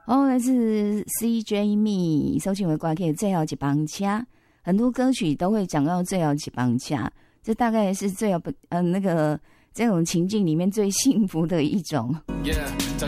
哦，来自 CJ Me 搜寻的歌曲最后一班车，很多歌曲都会讲到最后一班车，这大概是最后那个这种情境里面最幸福的一种。